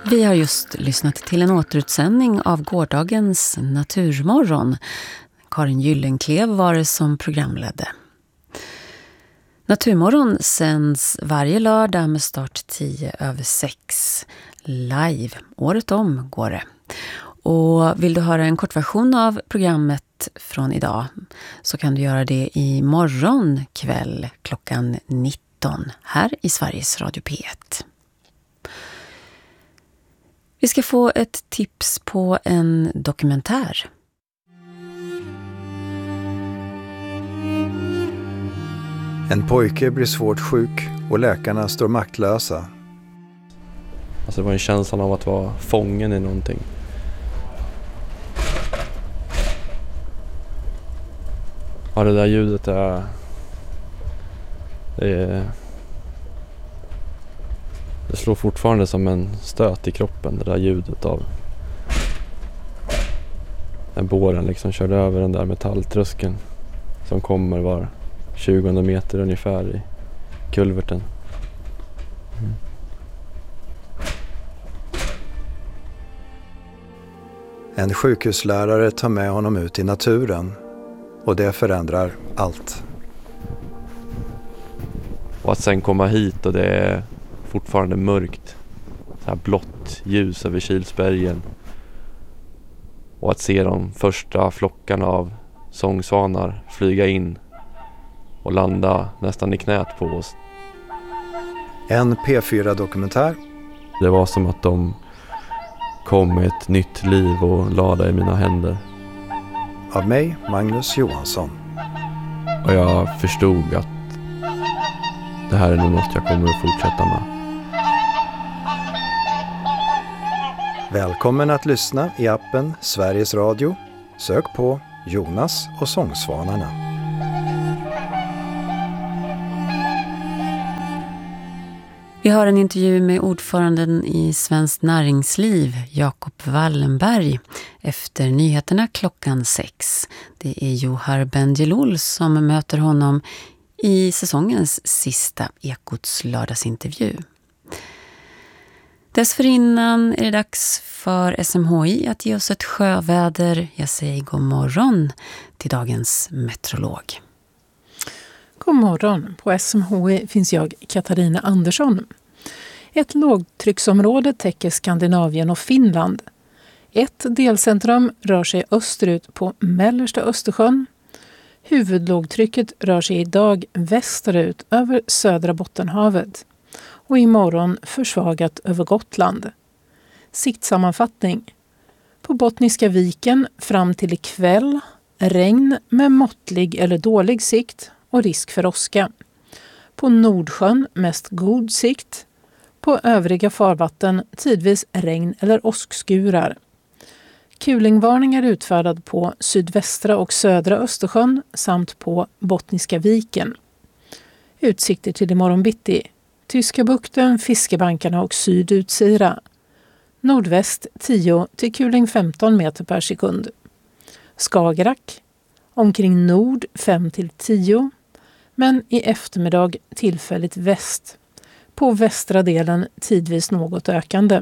Vi har just lyssnat till en återutsändning av gårdagens Naturmorgon. Karin Gyllenklev var det som programledde. Naturmorgon sänds varje lördag med start 6:10 live. Året om går det. Och vill du höra en kortversion av programmet från idag så kan du göra det i morgon kväll klockan 19 här i Sveriges Radio P1. Vi ska få ett tips på en dokumentär. En pojke blir svårt sjuk och läkarna står maktlösa. Alltså det var en känsla av att vara fången i någonting. Ja, det där ljudet det slår fortfarande som en stöt i kroppen, det där ljudet av när båren liksom körde över den där metalltröskeln som kommer var 20 meter ungefär i kulverten. En sjukhuslärare tar med honom ut i naturen och det förändrar allt. Och att sen komma hit och det är fortfarande mörkt, så här blått ljus över Kilsbergen, och att se de första flockarna av sångsvanar flyga in och landa nästan i knät på oss. En P4-dokumentär. Det var som att de kom med ett nytt liv och lade i mina händer. Av mig, Magnus Johansson. Och jag förstod att det här är nog något jag kommer att fortsätta med. Välkommen att lyssna i appen Sveriges Radio. Sök på Jonas och sångsvanarna. Vi har en intervju med ordföranden i Svenskt Näringsliv, Jakob Wallenberg, efter nyheterna klockan 6. Det är Johar Bendjelloul som möter honom i säsongens sista Ekots lördagsintervju. Dessförinnan är det dags för SMHI att ge oss ett sjöväder. Jag säger god morgon till dagens meteorolog. God morgon. På SMHI finns jag, Katarina Andersson. Ett lågtrycksområde täcker Skandinavien och Finland. Ett delcentrum rör sig österut på mellersta Östersjön. Huvudlågtrycket rör sig idag västerut över södra Bottenhavet och imorgon försvagat över Gotland. Siktsammanfattning. På Bottniska viken fram till ikväll regn med måttlig eller dålig sikt och risk för åska. På Nordsjön mest god sikt. På övriga farvatten tidvis regn eller åskskurar. Kulingvarning är utfärdad på sydvästra och södra Östersjön samt på Bottniska viken. Utsikter till imorgon bitti. Tyska bukten, Fiskebankarna och Sydutsira. Nordväst 10 till kuling 15 meter per sekund. Skagerrak. Omkring nord 5 till 10. Men i eftermiddag tillfälligt väst. På västra delen tidvis något ökande.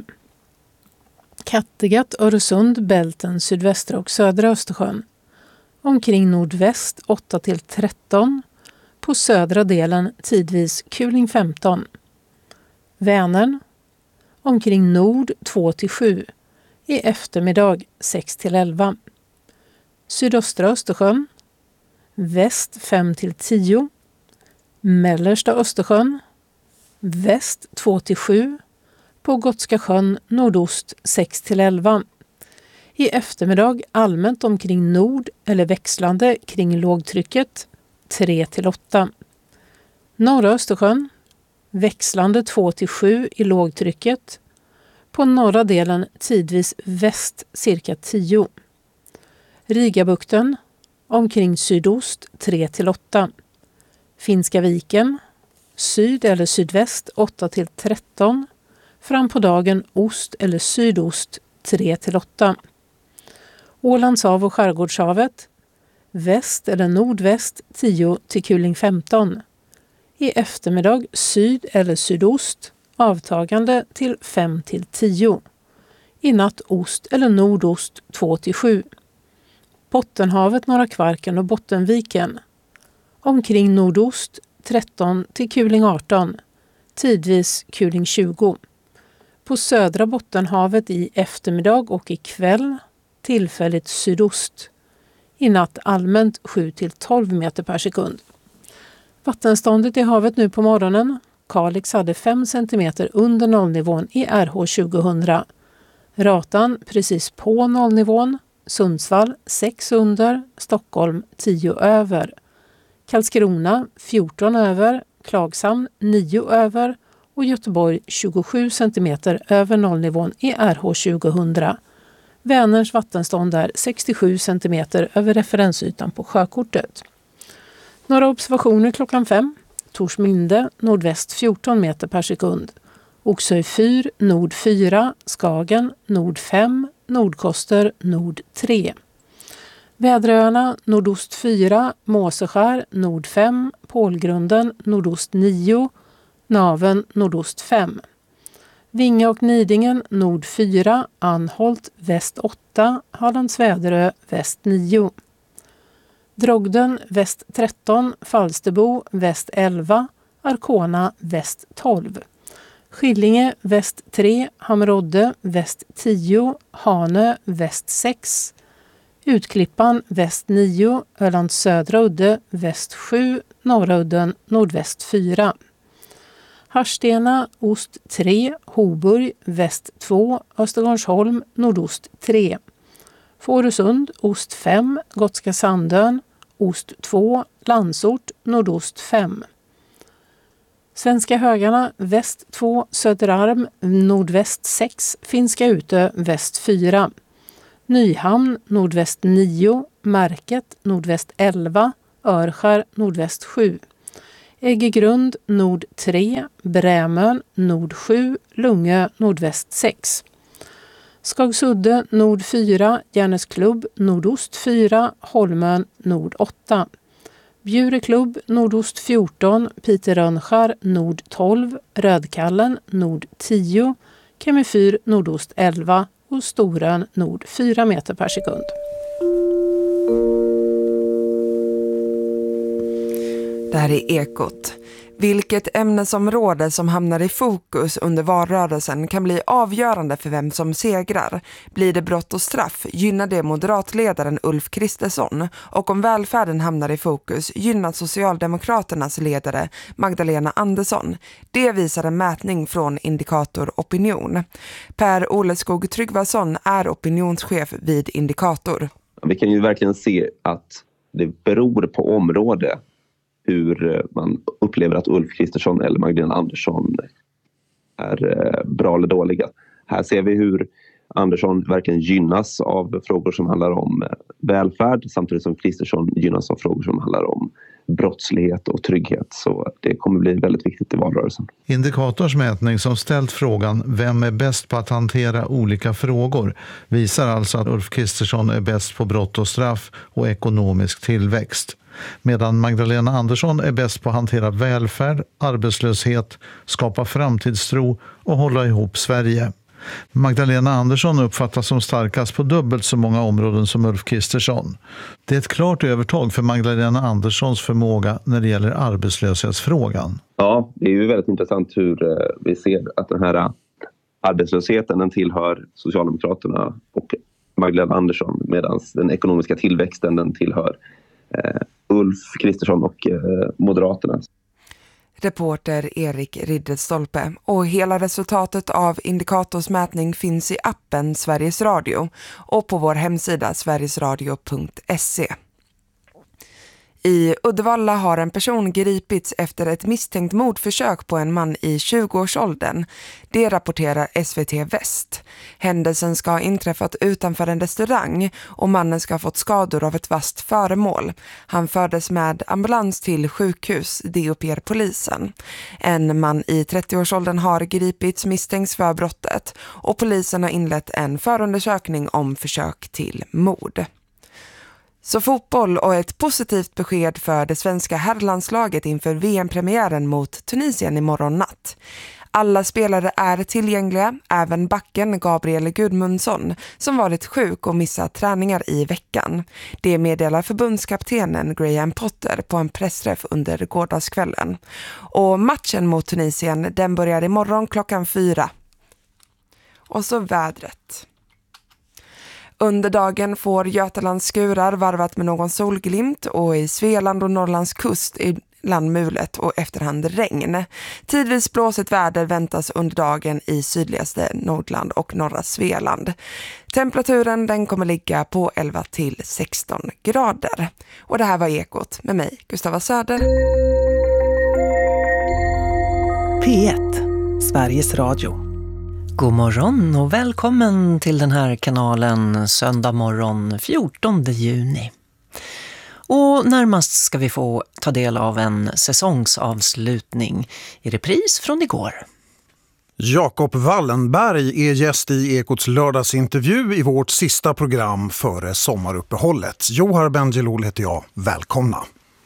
Kattegatt, Öresund, Bälten, sydvästra och södra Östersjön. Omkring nordväst 8 till 13. På södra delen tidvis kuling 15. Vänern. Omkring nord 2 till 7. I eftermiddag 6 till 11. Sydöstra Östersjön. Väst 5 till 10. Mellersta Östersjön. Väst 2 till 7. På Gotska sjön nordost 6 till 11. I eftermiddag allmänt omkring nord eller växlande kring lågtrycket 3 till 8. Norra Östersjön. Växlande 2 till 7 i lågtrycket. På norra delen tidvis väst cirka 10. Rigabukten. Omkring sydost 3 till 8. Finska viken. Syd eller sydväst 8 till 13. Fram på dagen ost eller sydost 3 till 8. Ålandshav och Skärgårdshavet. Väst eller nordväst 10 till kuling 15. I eftermiddag syd eller sydost avtagande till 5 till 10. I natt ost eller nordost 2-7. Bottenhavet norra Kvarken och Bottenviken. Omkring nordost 13 till kuling 18. Tidvis kuling 20. På södra Bottenhavet i eftermiddag och ikväll tillfälligt sydost. I natt allmänt 7-12 meter per sekund. Vattenståndet i havet nu på morgonen. Kalix hade 5 centimeter under nollnivån i RH 2000. Ratan precis på nollnivån. Sundsvall 6 under. Stockholm 10 över. Karlskrona 14 över. Klagshamn 9 över. Och Göteborg 27 centimeter över nollnivån i RH 2000. Vänerns vattenstånd är 67 centimeter över referensytan på sjökortet. Några observationer klockan 5. Torsminde nordväst 14 meter per sekund. Oxö 4, nord 4, Skagen nord 5, Nordkoster nord 3. Väderöarna nordost 4, Måseskär nord 5, Pålgrunden nordost 9, Naven nordost 5. Vinga och Nidingen nord 4, Anholt väst 8, Hallands Väderö väst 9. Drogden väst 13, Falsterbo väst 11, Arkona väst 12. Skillinge väst 3, Hammerodde väst 10, Hanö väst 6. Utklippan väst 9, Ölands södra udde väst 7, norra udden nordväst 4. Harstena ost 3, Hoburg väst 2, Östergårdsholm nordost 3. Fårösund ost 5, Gotska Sandön ost 2, Landsort nordost 5. Svenska Högarna väst 2, Söderarm nordväst 6, Finska Utö väst 4. Nyhamn nordväst 9, Märket nordväst 11, Örskär nordväst 7. Äggegrund nord 3, Brämön nord 7, Lungö nordväst 6. Skagsudde nord 4, Järnesklubb nordost 4, Holmön nord 8. Bjureklubb nordost 14, Piterönskär nord 12, Rödkallen nord 10, Kemifyr nordost 11 och Storön nord 4 meter per sekund. Det här är Ekot. Vilket ämnesområde som hamnar i fokus under valrörelsen kan bli avgörande för vem som segrar. Blir det brott och straff gynnar det moderatledaren Ulf Kristersson, och om välfärden hamnar i fokus gynnar Socialdemokraternas ledare Magdalena Andersson. Det visar en mätning från Indikator Opinion. Per Oleskog Tryggvason är opinionschef vid Indikator. Vi kan ju verkligen se att det beror på område hur man upplever att Ulf Kristersson eller Magdalena Andersson är bra eller dåliga. Här ser vi hur Andersson verkligen gynnas av frågor som handlar om välfärd, samtidigt som Kristersson gynnas av frågor som handlar om brottslighet och trygghet. Så det kommer bli väldigt viktigt i valrörelsen. Indikators mätning som ställt frågan vem är bäst på att hantera olika frågor visar alltså att Ulf Kristersson är bäst på brott och straff och ekonomisk tillväxt. Medan Magdalena Andersson är bäst på att hantera välfärd, arbetslöshet, skapa framtidstro och hålla ihop Sverige. Magdalena Andersson uppfattas som starkast på dubbelt så många områden som Ulf Kristersson. Det är ett klart övertag för Magdalena Anderssons förmåga när det gäller arbetslöshetsfrågan. Ja, det är ju väldigt intressant hur vi ser att den här arbetslösheten den tillhör Socialdemokraterna och Magdalena Andersson, medan den ekonomiska tillväxten den tillhör Ulf Kristersson och Moderaterna. Reporter Erik Ridderstolpe, och hela resultatet av Indikators mätning finns i appen Sveriges Radio och på vår hemsida sverigesradio.se. I Uddevalla har en person gripits efter ett misstänkt mordförsök på en man i 20-årsåldern. Det rapporterar SVT Väst. Händelsen ska ha inträffat utanför en restaurang och mannen ska ha fått skador av ett vasst föremål. Han fördes med ambulans till sjukhus, det uppger polisen. En man i 30-årsåldern har gripits misstänks för brottet och polisen har inlett en förundersökning om försök till mord. Så fotboll och ett positivt besked för det svenska herrlandslaget inför VM-premiären mot Tunisien imorgon natt. Alla spelare är tillgängliga, även backen Gabriel Gudmundsson som varit sjuk och missat träningar i veckan. Det meddelar förbundskaptenen Graham Potter på en pressträff under gårdagskvällen. Och matchen mot Tunisien, den börjar imorgon 4:00. Och så vädret. Under dagen får Götalands skurar varvat med någon solglimt och i Svealand och Norrlands kust är landmulet och efterhand regn. Tidvis blåsigt väder väntas under dagen i sydligaste Nordland och norra Svealand. Temperaturen den kommer ligga på 11 till 16 grader. Och det här var Ekot med mig, Gustava Söder. P1, Sveriges Radio. God morgon och välkommen till den här kanalen söndag morgon 14 juni. Och närmast ska vi få ta del av en säsongsavslutning i repris från igår. Jakob Wallenberg är gäst i Ekots lördagsintervju i vårt sista program före sommaruppehållet. Johar Bendjelloul heter jag. Välkomna!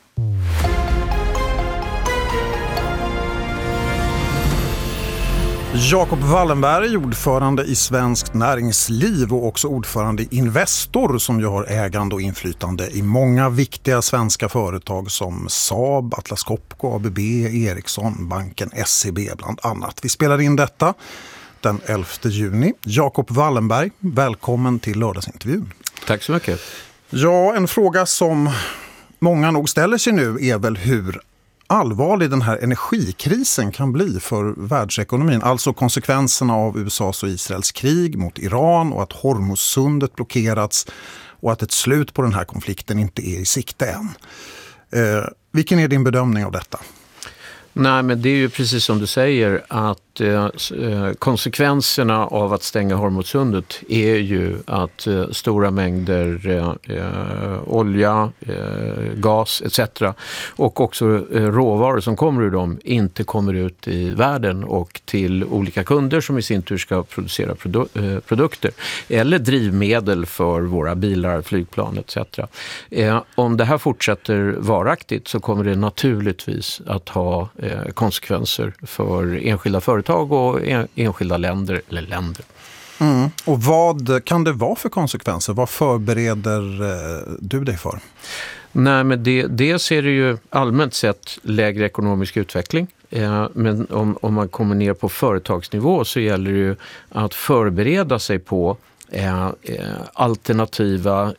Jakob Wallenberg, ordförande i Svenskt Näringsliv och också ordförande i Investor som ju har ägande och inflytande i många viktiga svenska företag som Saab, Atlas Copco, ABB, Ericsson, banken SEB bland annat. Vi spelar in detta den 11 juni. Jakob Wallenberg, välkommen till lördagsintervjun. Tack så mycket. Ja, en fråga som många nog ställer sig nu är väl hur allvarlig den här energikrisen kan bli för världsekonomin. Alltså konsekvenserna av USAs och Israels krig mot Iran och att Hormuzsundet blockerats och att ett slut på den här konflikten inte är i sikte än. Vilken är din bedömning av detta? Nej, men det är ju precis som du säger att konsekvenserna av att stänga Hormuzsundet är ju att stora mängder olja, gas etc. och också råvaror som kommer ur dem inte kommer ut i världen och till olika kunder som i sin tur ska producera produkter eller drivmedel för våra bilar, flygplan etc. Om det här fortsätter varaktigt så kommer det naturligtvis att ha konsekvenser för enskilda företag och enskilda länder eller länder. Och vad kan det vara för konsekvenser? Vad förbereder du dig för? Nej, men det ser det ju allmänt sett lägre ekonomisk utveckling. Men om man kommer ner på företagsnivå så gäller det ju att förbereda sig på alternativa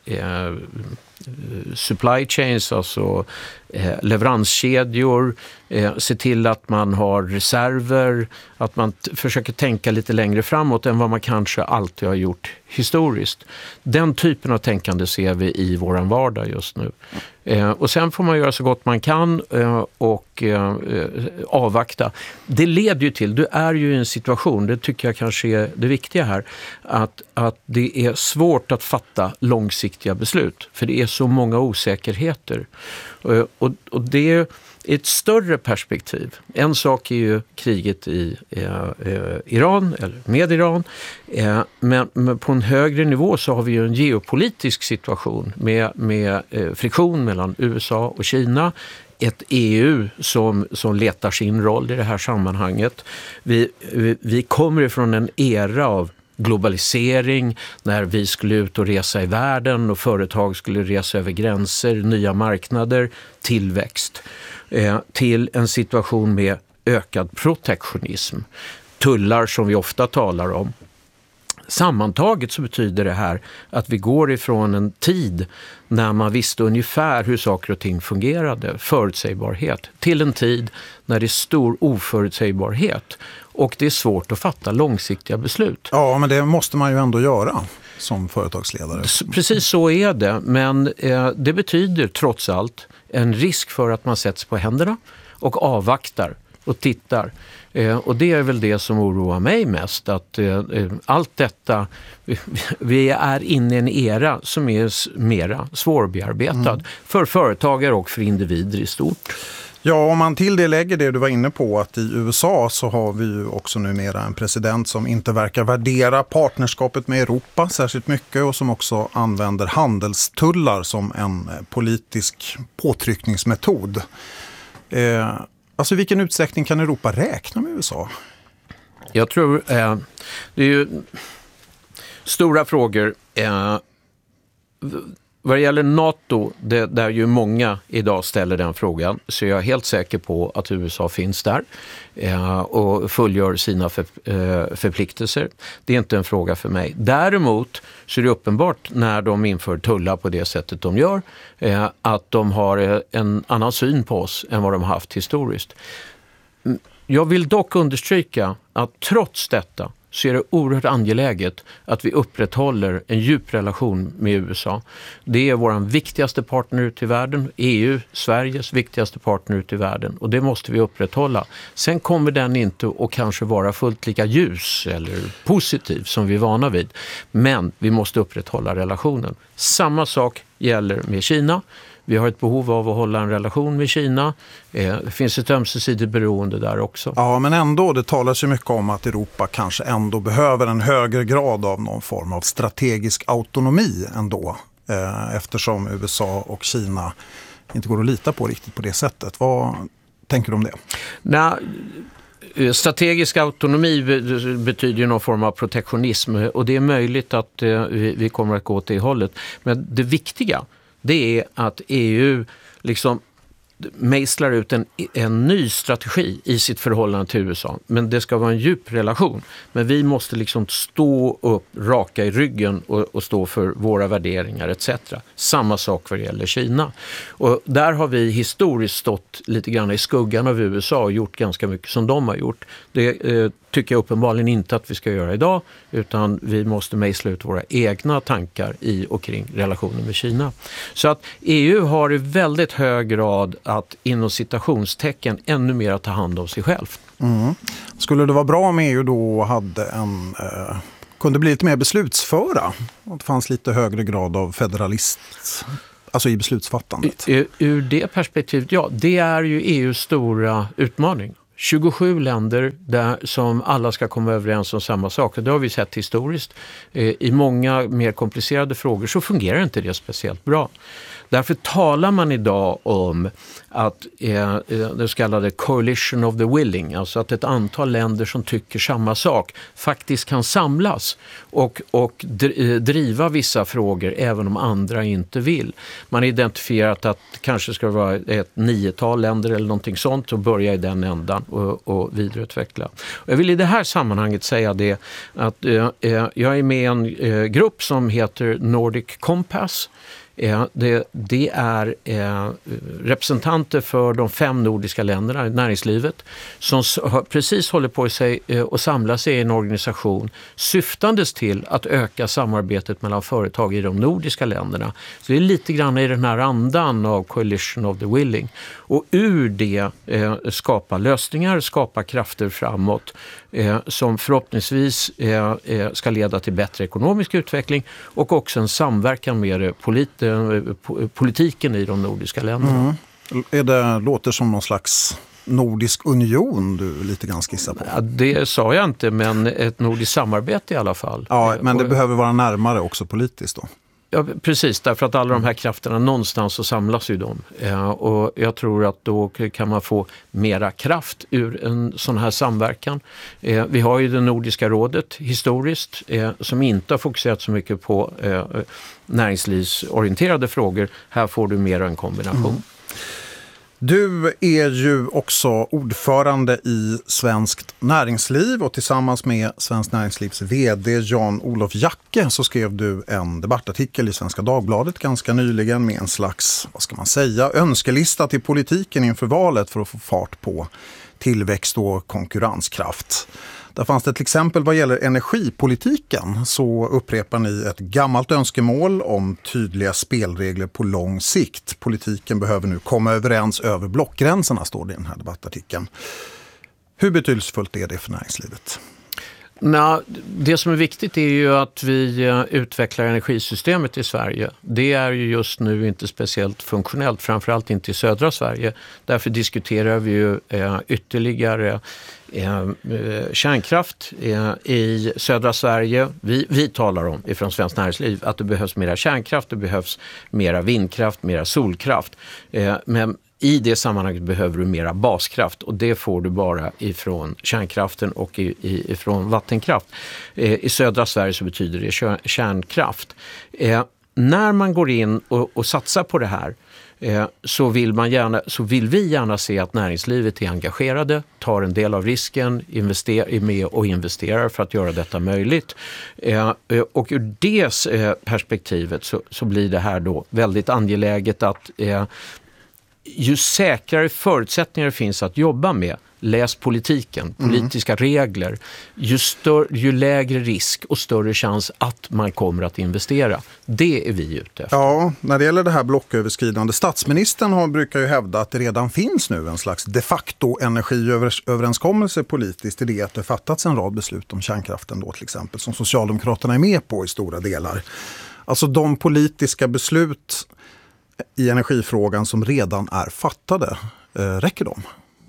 supply chains, alltså leveranskedjor, se till att man har reserver, att man försöker tänka lite längre framåt än vad man kanske alltid har gjort historiskt. Den typen av tänkande ser vi i våran vardag just nu. Och sen får man göra så gott man kan och avvakta. Det leder ju till, du är ju i en situation, det tycker jag kanske är det viktiga här, att det är svårt att fatta långsiktiga beslut. För det är så många osäkerheter. Och det är ett större perspektiv. En sak är ju kriget i Iran, eller med Iran. Men på en högre nivå så har vi ju en geopolitisk situation med friktion mellan USA och Kina. Ett EU som letar sin roll i det här sammanhanget. Vi kommer ifrån en era av globalisering, när vi skulle ut och resa i världen och företag skulle resa över gränser, nya marknader, tillväxt, till en situation med ökad protektionism, tullar som vi ofta talar om. Sammantaget så betyder det här att vi går ifrån en tid när man visste ungefär hur saker och ting fungerade, förutsägbarhet, till en tid när det är stor oförutsägbarhet och det är svårt att fatta långsiktiga beslut. Ja, men det måste man ju ändå göra som företagsledare. Precis så är det, men det betyder trots allt en risk för att man sätts på händerna och avvaktar och tittar. Och det är väl det som oroar mig mest, att allt detta, vi är inne i en era som är mera svårbearbetad för företagare och för individer i stort. Ja, om man till det lägger det du var inne på, att i USA så har vi ju också numera en president som inte verkar värdera partnerskapet med Europa särskilt mycket och som också använder handelstullar som en politisk påtryckningsmetod. Alltså i vilken utsträckning kan Europa räkna med USA? Jag tror det är ju stora frågor. Vad det gäller NATO, där ju många idag ställer den frågan, så är jag helt säker på att USA finns där och fullgör sina förpliktelser. Det är inte en fråga för mig. Däremot så är det uppenbart när de inför tullar på det sättet de gör att de har en annan syn på oss än vad de har haft historiskt. Jag vill dock understryka att trots detta så är det oerhört angeläget att vi upprätthåller en djup relation med USA. Det är vår viktigaste partner ute i världen, EU, Sveriges viktigaste partner ute i världen, och det måste vi upprätthålla. Sen kommer den inte att kanske vara fullt lika ljus eller positiv som vi är vana vid, men vi måste upprätthålla relationen. Samma sak gäller med Kina. Vi har ett behov av att hålla en relation med Kina. Det finns ett ömsesidigt beroende där också. Ja, men ändå, det talas ju mycket om att Europa kanske ändå behöver en högre grad av någon form av strategisk autonomi ändå. Eftersom USA och Kina inte går att lita på riktigt på det sättet. Vad tänker du om det? Nej, strategisk autonomi betyder ju någon form av protektionism, och det är möjligt att vi kommer att gå åt det hållet. Men det viktiga, det är att EU liksom mejslar ut en ny strategi i sitt förhållande till USA. Men det ska vara en djup relation. Men vi måste liksom stå upp raka i ryggen och stå för våra värderingar etc. Samma sak vad det gäller Kina. Och där har vi historiskt stått lite grann i skuggan av USA och gjort ganska mycket som de har gjort. Det tycker jag uppenbarligen inte att vi ska göra idag, utan vi måste mejsla ut våra egna tankar i och kring relationen med Kina. Så att EU har i väldigt hög grad att inom citationstecken ännu mer att ta hand om sig själv. Mm. Skulle det vara bra om EU då hade kunde bli lite mer beslutsföra? Att det fanns lite högre grad av federalist, alltså i beslutsfattandet? Ur det perspektivet, ja, det är ju EUs stora utmaning. 27 länder som alla ska komma överens om samma sak. Det har vi sett historiskt. I många mer komplicerade frågor så fungerar inte det speciellt bra. Därför talar man idag om att det så kallade coalition of the willing, alltså att ett antal länder som tycker samma sak faktiskt kan samlas och driva vissa frågor även om andra inte vill. Man har identifierat att det kanske ska vara ett 9-tal länder eller någonting sånt och börja i den ändan och vidareutveckla. Och jag vill i det här sammanhanget säga det att jag är med i en grupp som heter Nordic Compass. Det är representanter för de 5 nordiska länderna i näringslivet som precis håller på sig och samlar sig i en organisation syftandes till att öka samarbetet mellan företag i de nordiska länderna. Så det är lite grann i den här andan av coalition of the willing. Och ur det skapa lösningar, skapa krafter framåt som förhoppningsvis ska leda till bättre ekonomisk utveckling och också en samverkan med politiken i de nordiska länderna. Det låter som någon slags nordisk union du lite grann skissar på. Ja, det sa jag inte, men ett nordiskt samarbete i alla fall. Ja, men det behöver vara närmare också politiskt då. Ja, precis, därför att alla de här krafterna någonstans så samlas ju de. Och jag tror att då kan man få mera kraft ur en sån här samverkan. Vi har ju det Nordiska rådet historiskt som inte har fokuserat så mycket på näringslivsorienterade frågor. Här får du mer en kombination. Du är ju också ordförande i Svenskt Näringsliv och tillsammans med Svenskt Näringslivs vd Jan-Olof Jacke så skrev du en debattartikel i Svenska Dagbladet ganska nyligen med en slags, vad ska man säga, önskelista till politiken inför valet för att få fart på tillväxt och konkurrenskraft. Där fanns det till exempel vad gäller energipolitiken så upprepar ni ett gammalt önskemål om tydliga spelregler på lång sikt. Politiken behöver nu komma överens över blockgränserna, står det i den här debattartikeln. Hur betydelsefullt är det för näringslivet? Det som är viktigt är ju att vi utvecklar energisystemet i Sverige. Det är ju just nu inte speciellt funktionellt, framförallt inte i södra Sverige. Därför diskuterar vi ju ytterligare kärnkraft i södra Sverige. Vi talar om ifrån Svenskt Näringsliv att det behövs mera kärnkraft, det behövs mera vindkraft, mera solkraft. Men I det sammanhanget behöver du mera baskraft och det får du bara ifrån kärnkraften och ifrån vattenkraft. I södra Sverige så betyder det kärnkraft. När man går in och satsar på det här så vill vi gärna se att näringslivet är engagerade, tar en del av risken, är med och investerar för att göra detta möjligt. Och ur det perspektivet så blir det här då väldigt angeläget att ju säkrare förutsättningar det finns att jobba med, läs politiken, politiska regler, ju lägre risk och större chans att man kommer att investera. Det är vi ute efter. Ja, när det gäller det här blocköverskridande, statsministern brukar ju hävda att det redan finns nu en slags de facto energiöverenskommelse politiskt i det att det fattats en rad beslut om kärnkraften då till exempel, som Socialdemokraterna är med på i stora delar. Alltså de politiska beslut i energifrågan som redan är fattade, räcker de?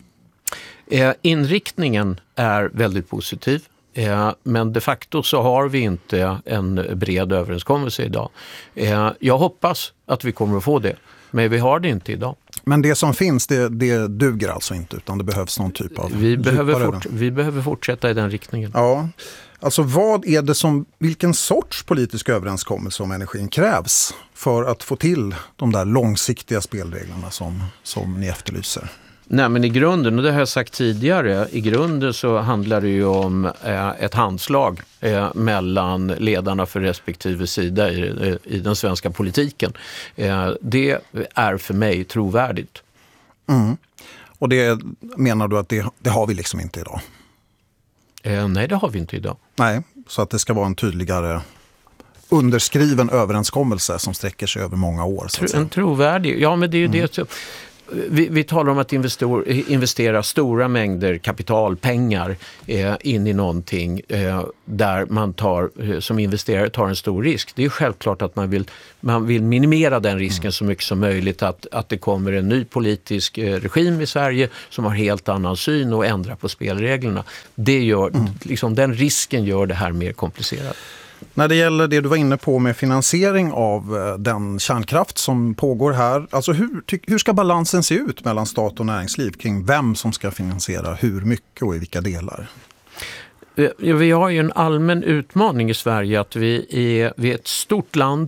Inriktningen är väldigt positiv, men de facto så har vi inte en bred överenskommelse idag. Jag hoppas att vi kommer att få det, men vi har det inte idag. Men det som finns, det duger alltså inte, utan det behövs någon typ av... Vi behöver fortsätta i den riktningen. Ja, alltså vilken sorts politisk överenskommelse om energin krävs för att få till de där långsiktiga spelreglerna som ni efterlyser? Nej, men i grunden, och det har jag sagt tidigare, i grunden så handlar det ju om ett handslag mellan ledarna för respektive sida i den svenska politiken. Det är för mig trovärdigt. Mm. Och det menar du att det har vi liksom inte idag? Nej, det har vi inte idag. Nej, så att det ska vara en tydligare underskriven överenskommelse som sträcker sig över många år. Så att säga. En trovärdig, ja men det är ju det. Vi talar om att investera stora mängder kapitalpengar in i någonting där man som investerare tar en stor risk. Det är självklart att man vill minimera den risken så mycket som möjligt att det kommer en ny politisk regim i Sverige som har helt annan syn och ändrar på spelreglerna. Det gör, den risken gör det här mer komplicerat. När det gäller det du var inne på med finansiering av den kärnkraft som pågår här, alltså hur ska balansen se ut mellan stat och näringsliv kring vem som ska finansiera hur mycket och i vilka delar? Vi har ju en allmän utmaning i Sverige att vi är ett stort land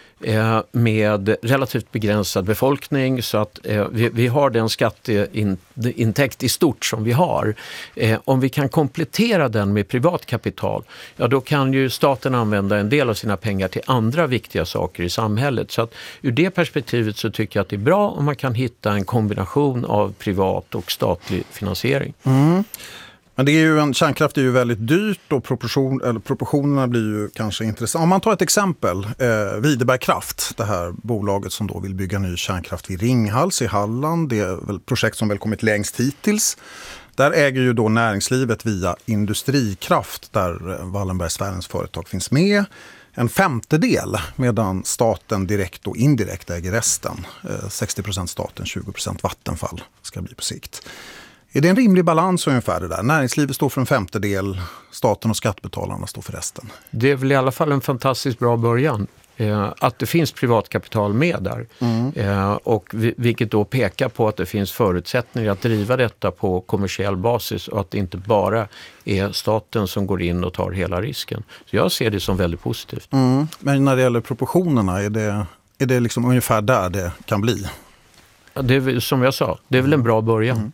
med relativt begränsad befolkning så att vi har den skatteintäkt i stort som vi har. Om vi kan komplettera den med privat kapital, ja då kan ju staten använda en del av sina pengar till andra viktiga saker i samhället. Så att ur det perspektivet så tycker jag att det är bra om man kan hitta en kombination av privat och statlig finansiering. Mm. Men kärnkraft är ju väldigt dyrt och proportionerna blir ju kanske intressant. Om man tar ett exempel, Videbergkraft, det här bolaget som då vill bygga ny kärnkraft vid Ringhals i Halland. Det är väl projekt som väl kommit längst hittills. Där äger ju då näringslivet via Industrikraft, där Wallenbergsfärens företag finns med, en femtedel, medan staten direkt och indirekt äger resten. 60% staten, 20% Vattenfall ska bli på sikt. Är det en rimlig balans ungefär det där? Näringslivet står för en femtedel, staten och skattebetalarna står för resten. Det är väl i alla fall en fantastiskt bra början. Att det finns privatkapital med där. Och vilket då pekar på att det finns förutsättningar att driva detta på kommersiell basis och att det inte bara är staten som går in och tar hela risken. Så jag ser det som väldigt positivt. Men när det gäller proportionerna, är det liksom ungefär där det kan bli? Det är, som jag sa, det är väl en bra början.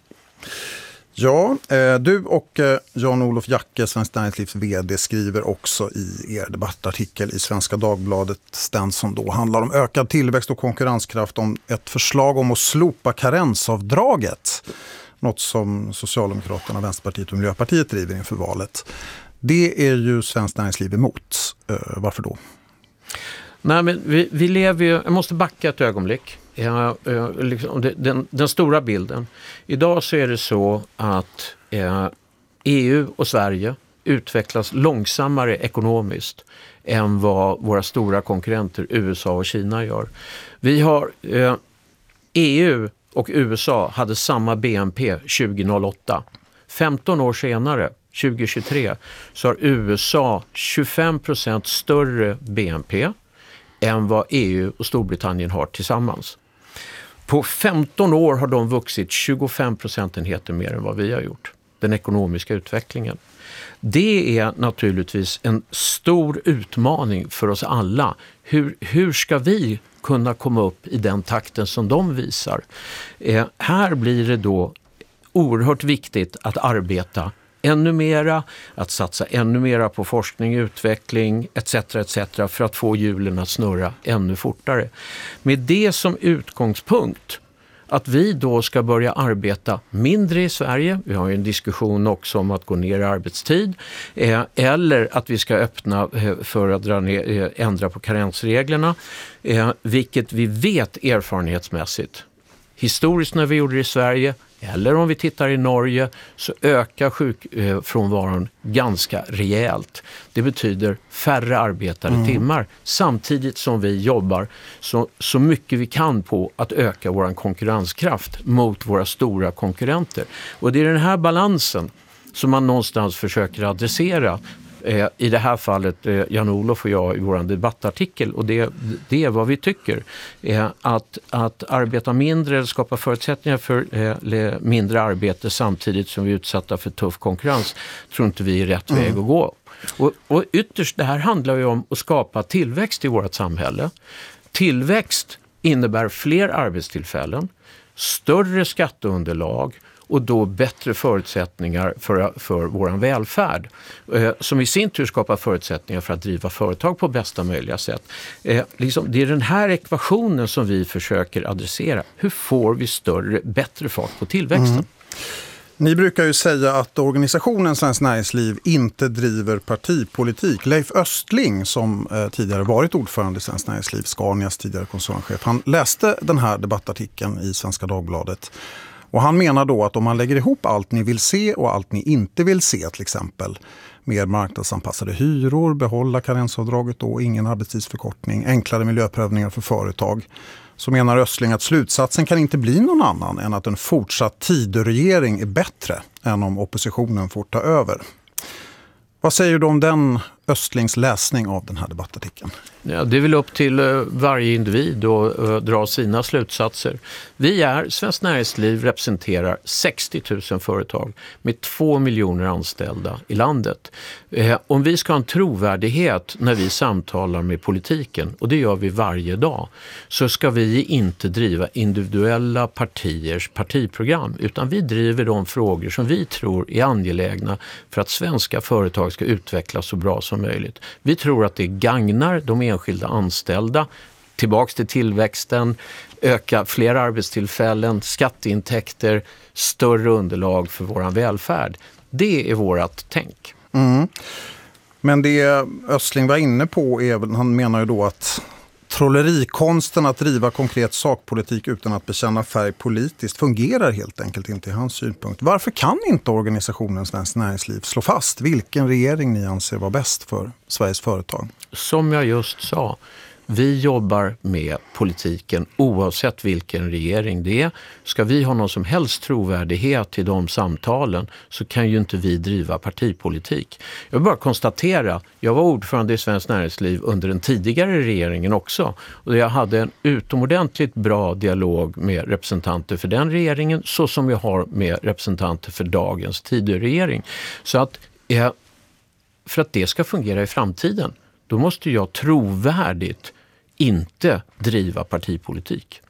Ja, du och Jan-Olof Jacke, Svenskt Näringslivs vd, skriver också i er debattartikel i Svenska Dagbladet, den som då handlar om ökad tillväxt och konkurrenskraft, om ett förslag om att slopa karensavdraget. Något som Socialdemokraterna, Vänsterpartiet och Miljöpartiet driver inför valet. Det är ju Svenskt Näringsliv emot. Varför då? Nej, men vi lever ju, jag måste backa ett ögonblick. Den stora bilden. Idag så är det så att EU och Sverige utvecklas långsammare ekonomiskt än vad våra stora konkurrenter USA och Kina gör. Vi har EU och USA hade samma BNP 2008. 15 år senare, 2023, så har USA 25% större BNP än vad EU och Storbritannien har tillsammans. På 15 år har de vuxit 25 procentenheter mer än vad vi har gjort. Den ekonomiska utvecklingen. Det är naturligtvis en stor utmaning för oss alla. Hur ska vi kunna komma upp i den takten som de visar? Här blir det då oerhört viktigt att arbeta ännu mera, att satsa ännu mera på forskning, utveckling etc. för att få hjulen att snurra ännu fortare. Med det som utgångspunkt att vi då ska börja arbeta mindre i Sverige. Vi har ju en diskussion också om att gå ner i arbetstid. Eller att vi ska öppna för att ändra på karensreglerna. Vilket vi vet erfarenhetsmässigt. Historiskt när vi gjorde det i Sverige, eller om vi tittar i Norge, så ökar sjukfrånvaron ganska rejält. Det betyder färre arbetade timmar samtidigt som vi jobbar så mycket vi kan på att öka vår konkurrenskraft mot våra stora konkurrenter. Och det är den här balansen som man någonstans försöker adressera. I det här fallet Jan-Olof och jag i vår debattartikel, och det är vad vi tycker. Att arbeta mindre eller skapa förutsättningar för mindre arbete samtidigt som vi är utsatta för tuff konkurrens tror inte vi är rätt väg att gå. Och ytterst det här handlar ju om att skapa tillväxt i vårt samhälle. Tillväxt innebär fler arbetstillfällen, större skatteunderlag och då bättre förutsättningar för vår välfärd. Som i sin tur skapar förutsättningar för att driva företag på bästa möjliga sätt. Det är den här ekvationen som vi försöker adressera. Hur får vi bättre fart på tillväxten? Ni brukar ju säga att organisationen Svenskt Näringsliv inte driver partipolitik. Leif Östling, som tidigare varit ordförande i Svenskt Näringsliv, Scanias tidigare koncernchef, han läste den här debattartikeln i Svenska Dagbladet. Och han menar då att om man lägger ihop allt ni vill se och allt ni inte vill se, till exempel mer marknadsanpassade hyror, behålla karensavdraget då, ingen arbetstidsförkortning, enklare miljöprövningar för företag, så menar Östling att slutsatsen kan inte bli någon annan än att en fortsatt Tidöregering är bättre än om oppositionen får ta över. Vad säger du om den Östlings läsning av den här debattartikeln? Ja, det är väl upp till varje individ att dra sina slutsatser. Svenskt Näringsliv representerar 60 000 företag med 2 miljoner anställda i landet. Om vi ska ha en trovärdighet när vi samtalar med politiken, och det gör vi varje dag, så ska vi inte driva individuella partiers partiprogram, utan vi driver de frågor som vi tror är angelägna för att svenska företag ska utvecklas så bra som möjligt. Vi tror att det gagnar de enskilda anställda, tillbaks till tillväxten, öka fler arbetstillfällen, skatteintäkter, större underlag för vår välfärd. Det är vårat tänk. Men det Östling var inne på är, han menar ju då att trollerikonsten att driva konkret sakpolitik utan att bekänna färg politiskt fungerar helt enkelt inte i hans synpunkt. Varför kan inte organisationen Svenskt Näringsliv slå fast vilken regering ni anser var bäst för Sveriges företag? Som jag just sa, vi jobbar med politiken oavsett vilken regering det är. Ska vi ha någon som helst trovärdighet i de samtalen så kan ju inte vi driva partipolitik. Jag vill bara konstatera, jag var ordförande i Svenskt Näringsliv under den tidigare regeringen också. Och jag hade en utomordentligt bra dialog med representanter för den regeringen så som jag har med representanter för dagens Tidöregering. Så att för att det ska fungera i framtiden, då måste jag trovärdigt inte driva partipolitik.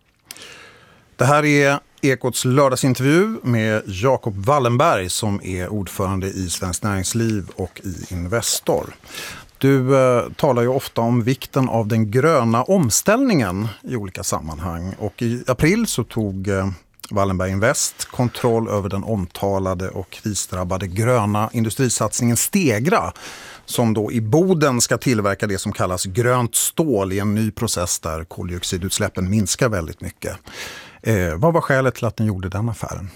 Det här är Ekots lördagsintervju med Jacob Wallenberg som är ordförande i Svenskt Näringsliv och i Investor. Du talar ju ofta om vikten av den gröna omställningen i olika sammanhang, och i april så tog Wallenberg Invest kontroll över den omtalade och krisdrabbade gröna industrisatsningen Stegra, som då i Boden ska tillverka det som kallas grönt stål i en ny process där koldioxidutsläppen minskar väldigt mycket. Vad var skälet till att ni gjorde den affären?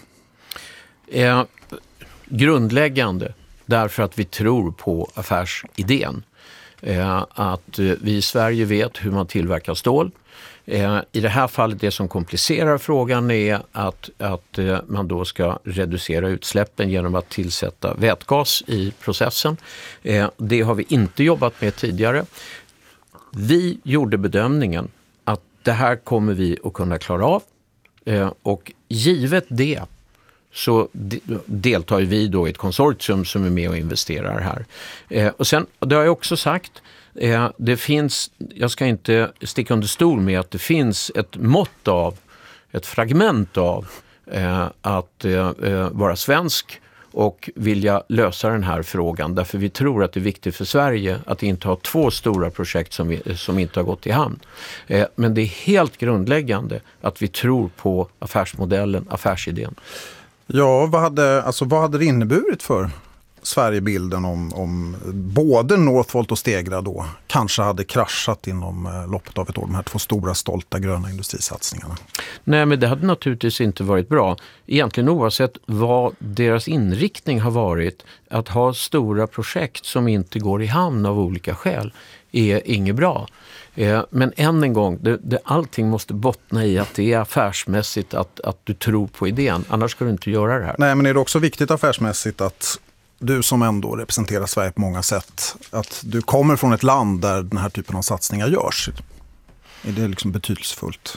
Grundläggande därför att vi tror på affärsidén. Att vi i Sverige vet hur man tillverkar stål. I det här fallet, det som komplicerar frågan är att man då ska reducera utsläppen genom att tillsätta vätgas i processen. Det har vi inte jobbat med tidigare. Vi gjorde bedömningen att det här kommer vi att kunna klara av. Och givet det så deltar vi då i ett konsortium som är med och investerar här. Och sen, det har jag också sagt, det finns, jag ska inte sticka under stol med att det finns ett mått av, ett fragment av att vara svensk och vilja lösa den här frågan. Därför vi tror att det är viktigt för Sverige att inte ha 2 stora projekt som inte har gått i hamn. Men det är helt grundläggande att vi tror på affärsmodellen, affärsidén. Ja, vad hade det inneburit för Sverigebilden om både Northvolt och Stegra då kanske hade kraschat inom loppet av ett år, de här 2 stora stolta gröna industrisatsningarna? Nej, men det hade naturligtvis inte varit bra. Egentligen oavsett vad deras inriktning har varit, att ha stora projekt som inte går i hamn av olika skäl är inget bra. Men än en gång, allting måste bottna i att det är affärsmässigt att du tror på idén. Annars ska du inte göra det här. Nej, men är det också viktigt affärsmässigt att du som ändå representerar Sverige på många sätt, att du kommer från ett land där den här typen av satsningar görs? Är det liksom betydelsefullt?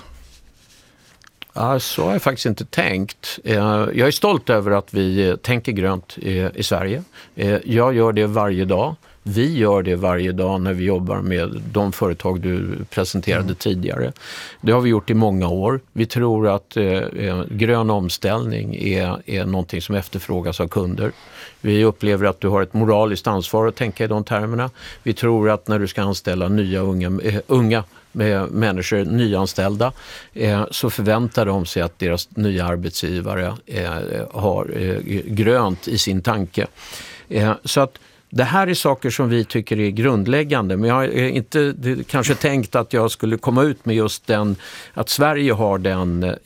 Ja, så har jag faktiskt inte tänkt. Jag är stolt över att vi tänker grönt i Sverige. Jag gör det varje dag. Vi gör det varje dag när vi jobbar med de företag du presenterade tidigare. Det har vi gjort i många år. Vi tror att grön omställning är någonting som efterfrågas av kunder. Vi upplever att du har ett moraliskt ansvar att tänka i de termerna. Vi tror att när du ska anställa nya unga människor, nyanställda, så förväntar de sig att deras nya arbetsgivare har grönt i sin tanke. Så att det här är saker som vi tycker är grundläggande, men jag har inte kanske tänkt att jag skulle komma ut med just den, att Sverige har den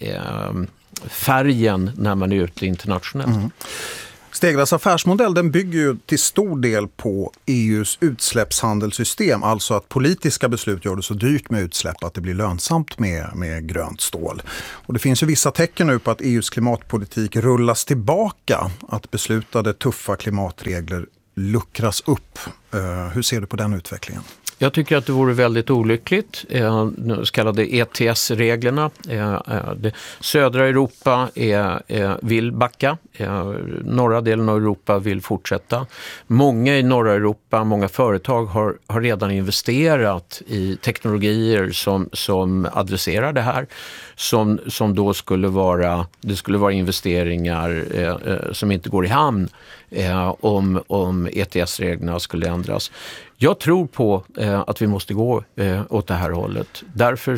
färgen när man är ute internationellt. Mm. Stegras affärsmodell, den bygger ju till stor del på EUs utsläppshandelssystem, alltså att politiska beslut gör det så dyrt med utsläpp att det blir lönsamt med grönt stål. Och det finns ju vissa tecken nu på att EUs klimatpolitik rullas tillbaka, att beslutade tuffa klimatregler luckras upp. Hur ser du på den utvecklingen? Jag tycker att det vore väldigt olyckligt. Så kallade ETS-reglerna. Södra Europa vill backa. Norra delen av Europa vill fortsätta. Många i norra Europa, många företag har redan investerat i teknologier som adresserar det här. Som då skulle vara investeringar som inte går i hamn om ETS-reglerna skulle ändras. Jag tror på att vi måste gå åt det här hållet. Därför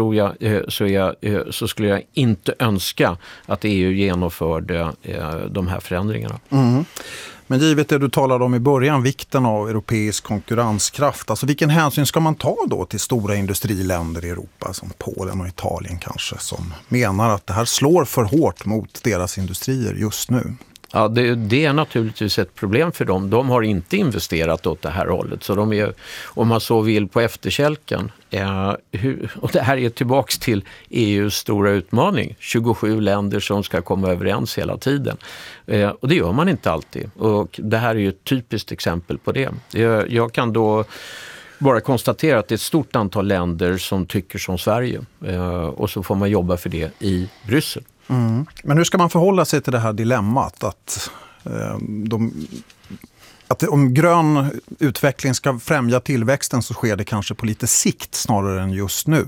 så skulle jag inte önska att EU genomförde de här förändringarna. Mm. Men givet det du talade om i början, vikten av europeisk konkurrenskraft, alltså vilken hänsyn ska man ta då till stora industriländer i Europa som Polen och Italien kanske, som menar att det här slår för hårt mot deras industrier just nu? Ja, det är naturligtvis ett problem för dem. De har inte investerat åt det här hållet, så de är, om man så vill, på efterkälken. Och det här är tillbaks till EUs stora utmaning. 27 länder som ska komma överens hela tiden. Och det gör man inte alltid. Och det här är ju ett typiskt exempel på det. Jag kan då bara konstatera att det är ett stort antal länder som tycker som Sverige. Och så får man jobba för det i Bryssel. Mm. Men hur ska man förhålla sig till det här dilemmat att om grön utveckling ska främja tillväxten så sker det kanske på lite sikt snarare än just nu?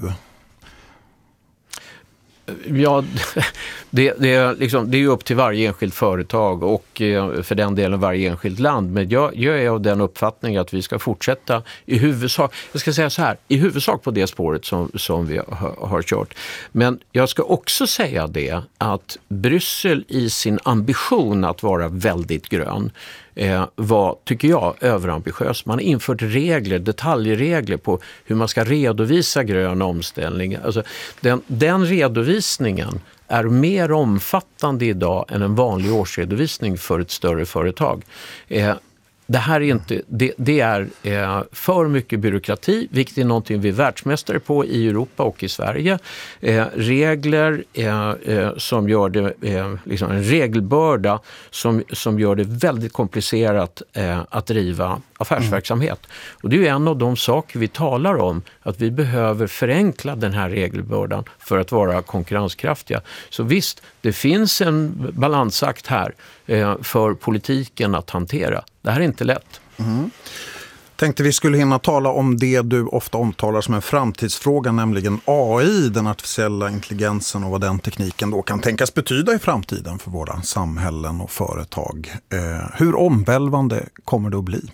Ja, det är ju upp till varje enskilt företag och för den delen varje enskilt land. Men jag är av den uppfattningen att vi ska fortsätta i huvudsak, jag ska säga så här, i huvudsak på det spåret som vi har kört. Men jag ska också säga det att Bryssel i sin ambition att vara väldigt grön var, tycker jag, överambitiös. Man har infört detaljregler på hur man ska redovisa grön omställning. Alltså, den redovisningen är mer omfattande idag än en vanlig årsredovisning för ett större företag. det här är inte, det är för mycket byråkrati, vilket är någonting vi är världsmästare på i Europa och i Sverige. Regler som gör det, liksom en regelbörda som gör det väldigt komplicerat att driva affärsverksamhet. Och det är ju en av de saker vi talar om, att vi behöver förenkla den här regelbördan för att vara konkurrenskraftiga. Så visst, det finns en balansakt här för politiken att hantera. Det här är inte lätt. Tänkte vi skulle hinna tala om det du ofta omtalar som en framtidsfråga, nämligen AI, den artificiella intelligensen och vad den tekniken då kan tänkas betyda i framtiden för våra samhällen och företag. Hur omvälvande kommer det att bli?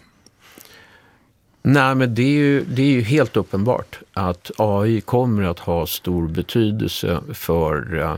Nej, men det är ju helt uppenbart att AI kommer att ha stor betydelse för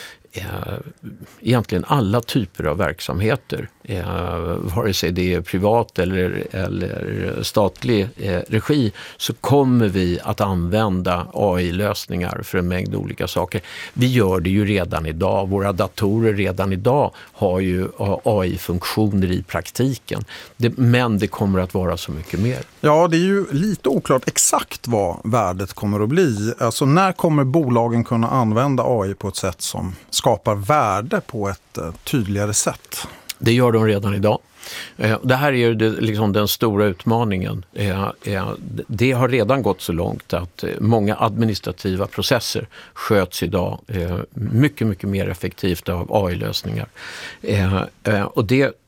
egentligen alla typer av verksamheter. Vare sig det är privat eller statlig regi, så kommer vi att använda AI-lösningar för en mängd olika saker. Vi gör det ju redan idag. Våra datorer redan idag har ju AI-funktioner i praktiken. Men det kommer att vara så mycket mer. Ja, det är ju lite oklart exakt vad värdet kommer att bli. Alltså när kommer bolagen kunna använda AI på ett sätt som skapar värde på ett tydligare sätt? Det gör de redan idag. Det här är ju liksom den stora utmaningen. Det har redan gått så långt att många administrativa processer sköts idag mycket, mycket mer effektivt av AI-lösningar. Och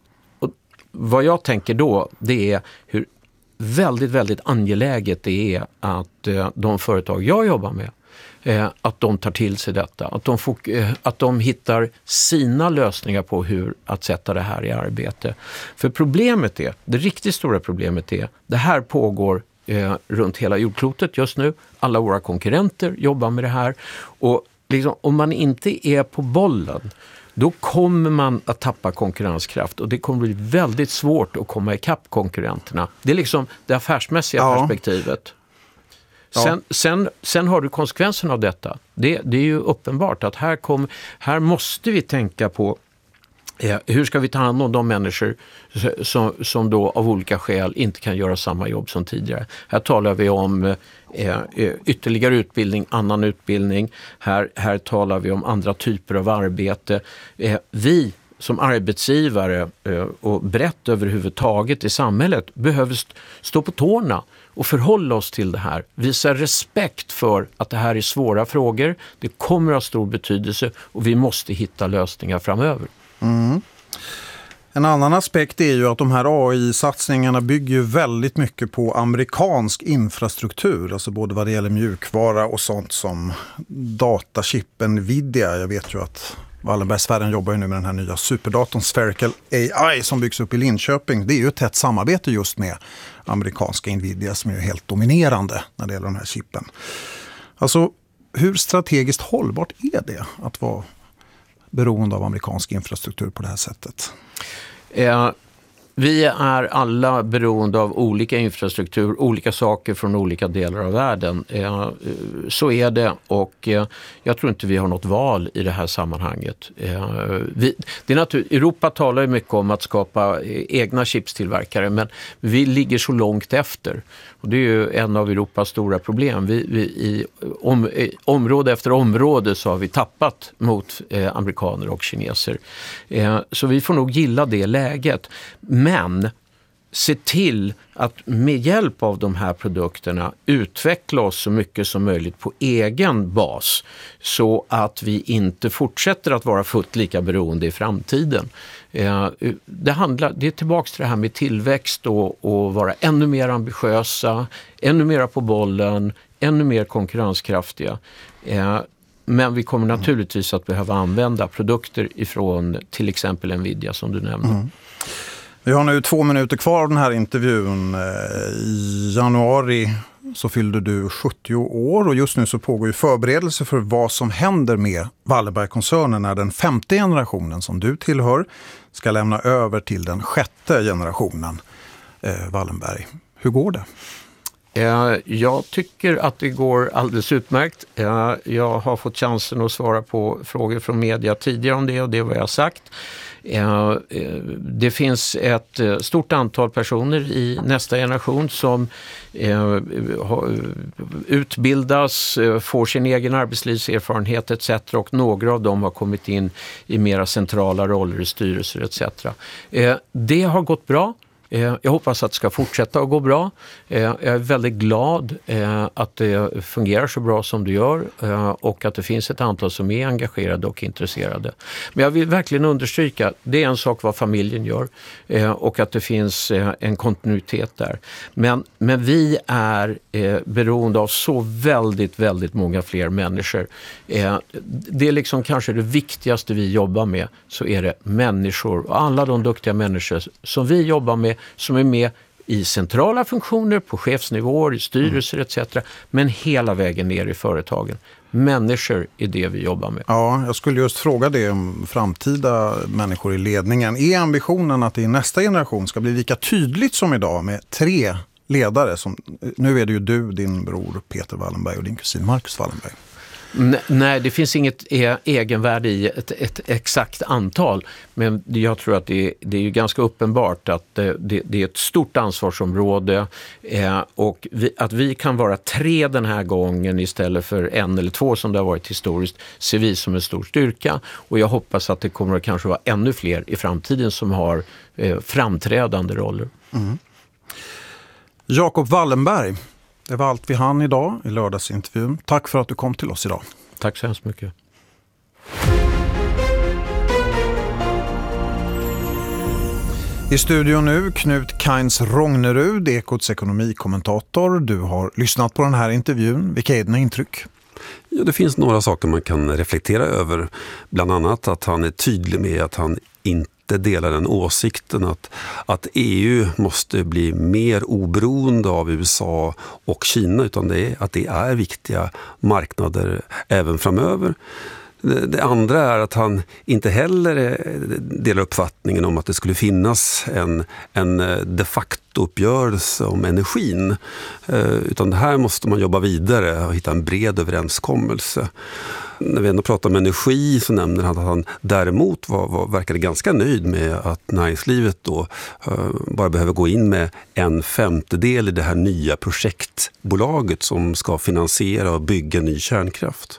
vad jag tänker då, det är hur väldigt, väldigt angeläget det är att de företag jag jobbar med, att de tar till sig detta. Att de hittar sina lösningar på hur att sätta det här i arbete. För det riktigt stora problemet är, det här pågår runt hela jordklotet just nu. Alla våra konkurrenter jobbar med det här. Och liksom, om man inte är på bollen, då kommer man att tappa konkurrenskraft och det kommer bli väldigt svårt att komma ikapp konkurrenterna. Det är liksom det affärsmässiga perspektivet. Ja. Sen har du konsekvenserna av detta. Det är ju uppenbart att här måste vi tänka på hur ska vi ta hand om de människor som då av olika skäl inte kan göra samma jobb som tidigare. Här talar vi om ytterligare utbildning, annan utbildning. Här talar vi om andra typer av arbete. Vi som arbetsgivare och brett överhuvudtaget i samhället behöver stå på tårna och förhålla oss till det här. Visa respekt för att det här är svåra frågor. Det kommer att ha stor betydelse och vi måste hitta lösningar framöver. En annan aspekt är ju att de här AI-satsningarna bygger ju väldigt mycket på amerikansk infrastruktur. Alltså både vad det gäller mjukvara och sånt som datachippen Nvidia. Jag vet ju att Wallenbergsfären jobbar ju nu med den här nya superdatorn Spherical AI som byggs upp i Linköping. Det är ju ett tätt samarbete just med amerikanska Nvidia som är helt dominerande när det gäller de här chippen. Alltså hur strategiskt hållbart är det att vara beroende av amerikansk infrastruktur på det här sättet? Vi är alla beroende av olika infrastruktur, olika saker från olika delar av världen. Så är det och jag tror inte vi har något val i det här sammanhanget. Europa talar ju mycket om att skapa egna chipstillverkare, men vi ligger så långt efter. Och det är ju en av Europas stora problem. I område efter område så har vi tappat mot amerikaner och kineser. Så vi får nog gilla det läget. Men se till att med hjälp av de här produkterna utveckla oss så mycket som möjligt på egen bas så att vi inte fortsätter att vara fullt lika beroende i framtiden. Det är tillbaka till det här med tillväxt och vara ännu mer ambitiösa, ännu mer på bollen, ännu mer konkurrenskraftiga. Men vi kommer naturligtvis att behöva använda produkter ifrån till exempel Nvidia som du nämnde. Vi har nu 2 minuter kvar av den här intervjun. I januari så fyllde du 70 år och just nu så pågår ju förberedelse för vad som händer med Wallenberg-koncernen när den 5:e generationen som du tillhör ska lämna över till den 6:e generationen Wallenberg. Hur går det? Jag tycker att det går alldeles utmärkt. Jag har fått chansen att svara på frågor från media tidigare om det och det var jag sagt. Det finns ett stort antal personer i nästa generation som utbildas, får sin egen arbetslivserfarenhet etc. och några av dem har kommit in i mera centrala roller i styrelser etc. Det har gått bra. Jag hoppas att det ska fortsätta att gå bra. Jag är väldigt glad att det fungerar så bra som det gör och att det finns ett antal som är engagerade och intresserade. Men jag vill verkligen understryka, det är en sak vad familjen gör och att det finns en kontinuitet där. Men vi är beroende av så väldigt, väldigt många fler människor. Det är liksom kanske det viktigaste vi jobbar med, så är det människor och alla de duktiga människor som vi jobbar med, som är med i centrala funktioner, på chefsnivåer, i styrelser etc. Men hela vägen ner i företagen. Människor är det vi jobbar med. Ja, jag skulle just fråga det om framtida människor i ledningen. Är ambitionen att det i nästa generation ska bli lika tydligt som idag med 3 ledare? Nu är det ju du, din bror Peter Wallenberg och din kusin Marcus Wallenberg. Nej, det finns inget egenvärde i ett exakt antal, men jag tror att det är ju ganska uppenbart att det är ett stort ansvarsområde och att vi kan vara 3 den här gången istället för 1 eller 2 som det har varit historiskt, ser vi som en stor styrka, och jag hoppas att det kommer att kanske vara ännu fler i framtiden som har framträdande roller. Mm. Jacob Wallenberg. Det var allt vi hann idag i lördagsintervjun. Tack för att du kom till oss idag. Tack så hemskt mycket. I studion nu Knut Kainz Rognerud, Ekots ekonomikommentator. Du har lyssnat på den här intervjun. Vilka är dina intryck? Ja, det finns några saker man kan reflektera över. Bland annat att han är tydlig med att han inte delar den åsikten att EU måste bli mer oberoende av USA och Kina, utan att det är viktiga marknader även framöver. Det andra är att han inte heller delar uppfattningen om att det skulle finnas en de facto uppgörelse om energin. Utan det här måste man jobba vidare och hitta en bred överenskommelse. När vi ändå pratar om energi så nämner han att han däremot verkade ganska nöjd med att näringslivet då bara behöver gå in med 1/5 i det här nya projektbolaget som ska finansiera och bygga ny kärnkraft.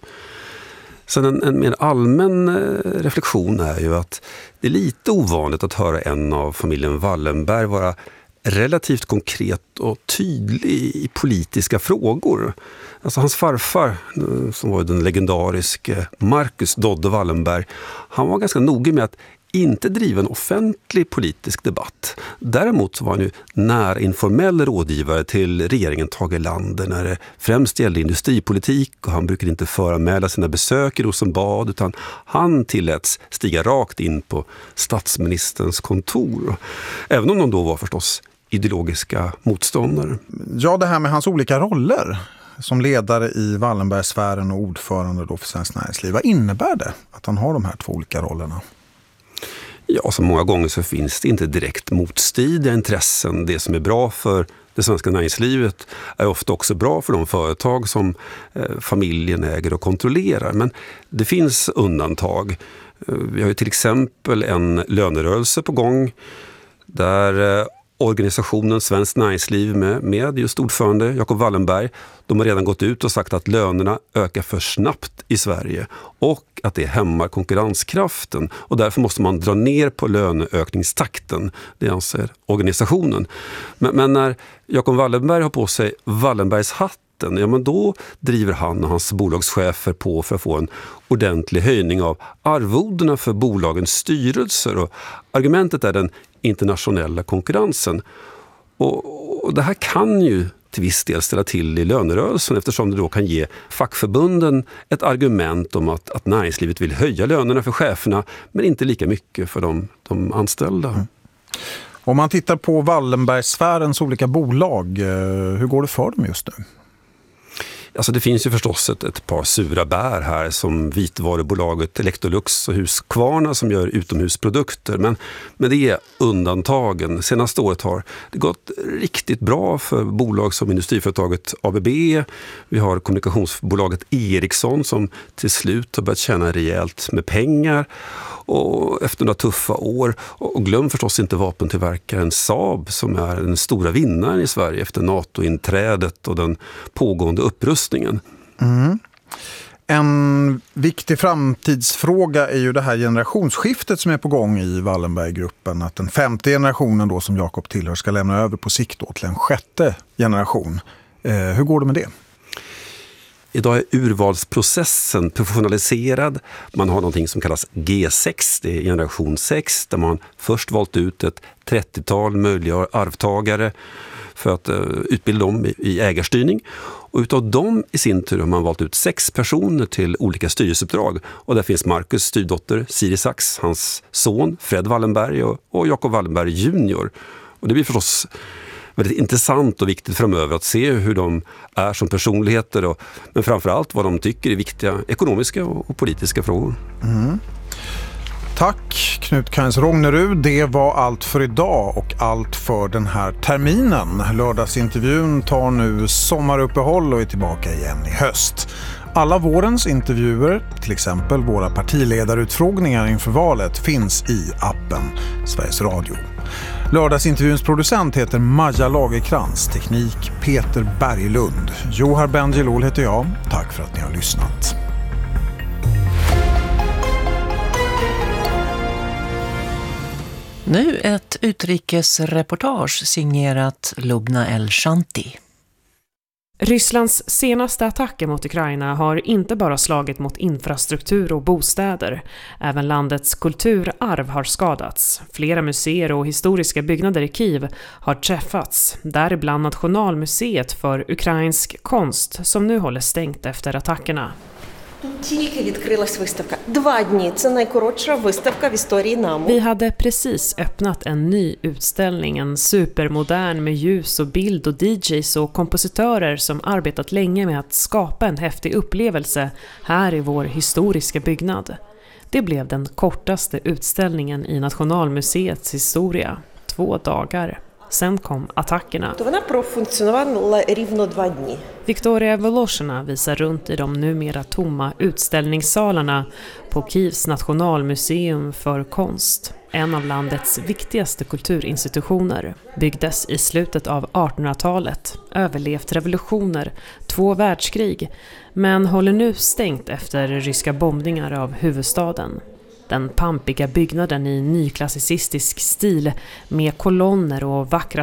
Sen en mer allmän reflektion är ju att det är lite ovanligt att höra en av familjen Wallenberg vara relativt konkret och tydlig i politiska frågor. Alltså hans farfar, som var den legendariske Marcus Dodde Wallenberg, han var ganska noga med att inte driva en offentlig politisk debatt. Däremot var han ju nära informell rådgivare till regeringen Tage Erlander när det främst gällde industripolitik, och han brukade inte föranmäla sina besök i Rosenbad, utan han tilläts stiga rakt in på statsministerns kontor. Även om de då var förstås ideologiska motståndare. Ja, det här med hans olika roller som ledare i Wallenbergsfären och ordförande då för Svenskt Näringsliv. Vad innebär det att han har de här 2 olika rollerna? Ja, så många gånger så finns det inte direkt motstridiga intressen. Det som är bra för det svenska näringslivet är ofta också bra för de företag som familjen äger och kontrollerar. Men det finns undantag. Vi har ju till exempel en lönerörelse på gång där organisationen Svenskt Näringsliv med just ordförande Jacob Wallenberg, de har redan gått ut och sagt att lönerna ökar för snabbt i Sverige och att det hämmar konkurrenskraften, och därför måste man dra ner på löneökningstakten, det anser organisationen. Men när Jacob Wallenberg har på sig Wallenbergs hatt, ja, men då driver han och hans bolagschefer på för att få en ordentlig höjning av arvodena för bolagens styrelser, och argumentet är den internationella konkurrensen. Och det här kan ju till viss del ställa till i lönerörelsen, eftersom det då kan ge fackförbunden ett argument om att näringslivet vill höja lönerna för cheferna men inte lika mycket för de anställda. Mm. Om man tittar på Wallenbergsfärens olika bolag, hur går det för dem just nu? Alltså det finns ju förstås ett par sura bär här, som vitvarubolaget Electrolux och Husqvarna som gör utomhusprodukter. Men det är undantagen. Senaste året har det gått riktigt bra för bolag som industriföretaget ABB. Vi har kommunikationsbolaget Ericsson som till slut har börjat tjäna rejält med pengar. och efter några tuffa år. Och glöm förstås inte vapentillverkaren Saab som är den stora vinnaren i Sverige efter NATO-inträdet och den pågående upprustningen. Mm. En viktig framtidsfråga är ju det här generationsskiftet som är på gång i Wallenberggruppen. Att den 5:e generationen då, som Jakob tillhör, ska lämna över på sikt då till en 6:e generation. Hur går det med det? Idag är urvalsprocessen professionaliserad. Man har någonting som kallas G6, det är generation 6, där man först valt ut ett 30-tal möjliga arvtagare för att utbilda dem i ägarstyrning. Och utav dem i sin tur har man valt ut 6 personer till olika styrelseuppdrag. Och där finns Marcus styrdotter Siri Sachs, hans son Fred Wallenberg och Jacob Wallenberg junior. Och det blir förstås väldigt intressant och viktigt framöver att se hur de är som personligheter, men framförallt vad de tycker är viktiga ekonomiska och politiska frågor. Mm. Tack Knut Kains Rognerud. Det var allt för idag och allt för den här terminen. Lördagsintervjun tar nu sommaruppehåll och är tillbaka igen i höst. Alla vårens intervjuer, till exempel våra partiledarutfrågningar inför valet, finns i appen Sveriges Radio. Lördagsintervjuns producent heter Maja Lagerkrans, teknik Peter Berglund. Johar Bendjelloul heter jag. Tack för att ni har lyssnat. Nu ett utrikesreportage signerat Lubna El-Shanti. Rysslands senaste attacker mot Ukraina har inte bara slagit mot infrastruktur och bostäder. Även landets kulturarv har skadats. Flera museer och historiska byggnader i Kiev har träffats. Däribland Nationalmuseet för ukrainsk konst som nu håller stängt efter attackerna. Vi hade precis öppnat en ny utställning, en supermodern med ljus och bild och DJs och kompositörer som arbetat länge med att skapa en häftig upplevelse här i vår historiska byggnad. Det blev den kortaste utställningen i Nationalmuseets historia, 2 dagar. Sen kom attackerna. Viktoria Volosjina visar runt i de numera tomma utställningssalarna på Kievs nationalmuseum för konst. En av landets viktigaste kulturinstitutioner. Byggdes i slutet av 1800-talet. Överlevt revolutioner, 2 världskrig. Men håller nu stängt efter ryska bombningar av huvudstaden. Den pampiga byggnaden i nyklassicistisk stil med kolonner och vackra